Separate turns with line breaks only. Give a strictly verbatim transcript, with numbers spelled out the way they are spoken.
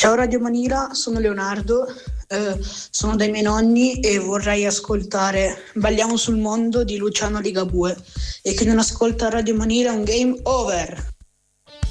Ciao Radio Manila, sono Leonardo, eh, sono dai miei nonni e vorrei ascoltare Balliamo sul mondo di Luciano Ligabue, e chi non ascolta Radio Manila è un game over.